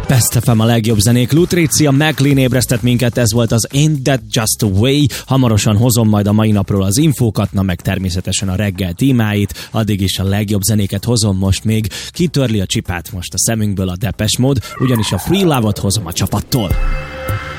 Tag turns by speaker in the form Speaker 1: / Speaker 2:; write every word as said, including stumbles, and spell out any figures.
Speaker 1: Best ef em, a legjobb zenék. Lutricia McLean ébresztett minket, ez volt az Ain't That Just a Way. Hamarosan hozom majd a mai napról az infókat, na meg természetesen a reggel témáit. Addig is a legjobb zenéket hozom, most még kitörli a csipát most a szemünkből a Depeche Mode, ugyanis a Free Love-ot hozom a csapattól.